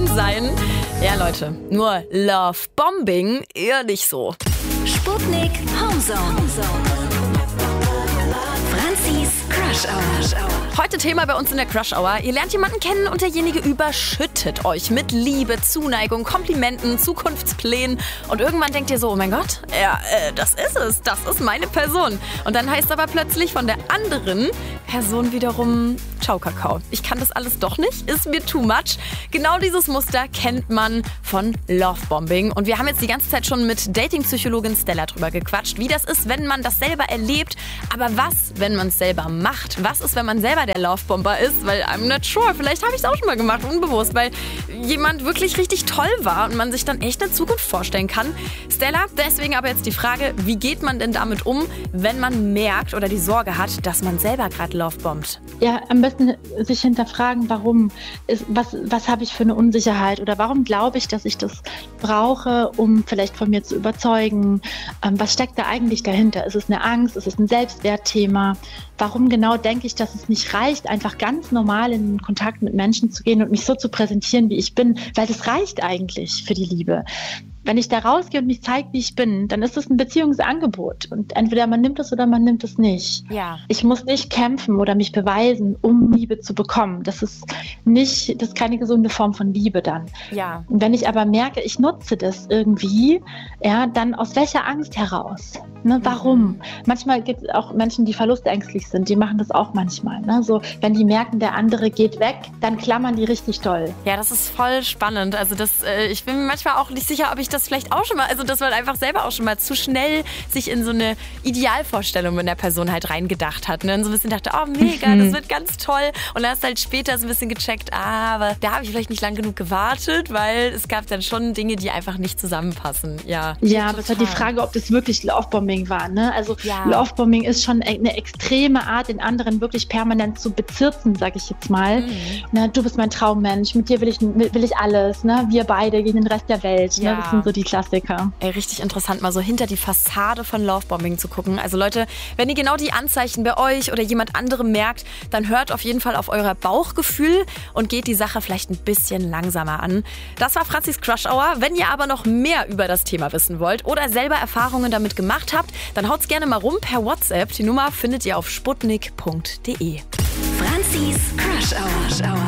sein. Ja, Leute, nur Love-Bombing eher nicht so. Sputnik Homezone. Franzis Crush Hour. Heute Thema bei uns in der Crush Hour. Ihr lernt jemanden kennen und derjenige überschüttet euch mit Liebe, Zuneigung, Komplimenten, Zukunftsplänen. Und irgendwann denkt ihr so, oh mein Gott, ja, das ist es. Das ist meine Person. Und dann heißt aber plötzlich von der anderen Person wiederum, ciao Kakao. Ich kann das alles doch nicht, ist mir too much. Genau dieses Muster kennt man von Lovebombing. Und wir haben jetzt die ganze Zeit schon mit Dating-Psychologin Stella drüber gequatscht, wie das ist, wenn man das selber erlebt. Aber was, wenn man es selber macht? Was ist, wenn man selber der Lovebomber ist? Weil I'm not sure, vielleicht habe ich es auch schon mal gemacht, unbewusst, weil jemand wirklich richtig toll war und man sich dann echt eine Zukunft vorstellen kann. Stella, deswegen aber jetzt die Frage, wie geht man denn damit um, wenn man merkt oder die Sorge hat, dass man selber gerade lovebombt? Ja, am besten sich hinterfragen, warum, was habe ich für eine Unsicherheit oder warum glaube ich, dass ich das brauche, um vielleicht von mir zu überzeugen? Was steckt da eigentlich dahinter? Ist es eine Angst? Ist es ein Selbstwertthema? Warum genau denke ich, dass es nicht reicht, einfach ganz normal in Kontakt mit Menschen zu gehen und mich so zu präsentieren, wie ich bin? Weil das reicht eigentlich für die Liebe. Wenn ich da rausgehe und mich zeige, wie ich bin, dann ist das ein Beziehungsangebot. Und entweder man nimmt es oder man nimmt es nicht. Ja. Ich muss nicht kämpfen oder mich beweisen, um Liebe zu bekommen. Das ist keine gesunde Form von Liebe dann. Ja. Und wenn ich aber merke, ich nutze das irgendwie, ja, dann aus welcher Angst heraus? Ne, warum? Manchmal gibt es auch Menschen, die verlustängstlich sind, die machen das auch manchmal. Ne? So, wenn die merken, der andere geht weg, dann klammern die richtig doll. Ja, das ist voll spannend. Also ich bin mir manchmal auch nicht sicher, ob ich das vielleicht auch schon mal, also dass man einfach selber auch schon mal zu schnell sich in so eine Idealvorstellung mit der Person halt reingedacht hat. Ne? Und so ein bisschen dachte, oh mega, das wird ganz toll. Und dann hast du halt später so ein bisschen gecheckt, aber da habe ich vielleicht nicht lang genug gewartet, weil es gab dann schon Dinge, die einfach nicht zusammenpassen. Ja, aber es ist halt die Frage, ob das wirklich Lovebombing war. Ne? Also ja. Lovebombing ist schon eine extreme Art, den anderen wirklich permanent zu bezirzen, sag ich jetzt mal. Na, du bist mein Traummensch, mit dir will ich alles. Ne? Wir beide gegen den Rest der Welt. Ja. Ne? Das sind so die Klassiker. Ey, richtig interessant, mal so hinter die Fassade von Lovebombing zu gucken. Also Leute, wenn ihr genau die Anzeichen bei euch oder jemand anderem merkt, dann hört auf jeden Fall auf euer Bauchgefühl und geht die Sache vielleicht ein bisschen langsamer an. Das war Franzis Crush Hour. Wenn ihr aber noch mehr über das Thema wissen wollt oder selber Erfahrungen damit gemacht habt, dann haut's gerne mal rum per WhatsApp. Die Nummer findet ihr auf sputnik.de. Franzis Crush Hour.